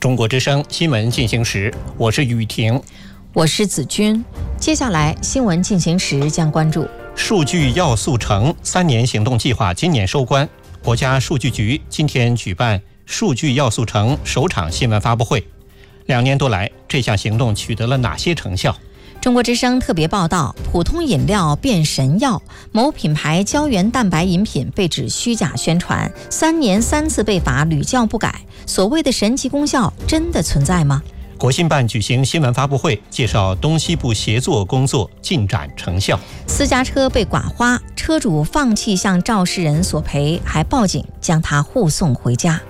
中国之声新闻进行时，我是雨婷， 我是子君。接下来新闻进行时将关注数据要速成3年行动计划今年收官，国家数据局今天举办数据要速成首场新闻发布会。2年多来，这项行动取得了哪些成效？ 中国之声特别报道：普通饮料变神药，某品牌胶原蛋白饮品被指虚假宣传，3年3次被罚，屡教不改。所谓的神奇功效真的存在吗？ 国新办举行新闻发布会，介绍东西部协作工作进展成效。 私家车被剐花，车主放弃向肇事人索赔，还报警将他护送回家。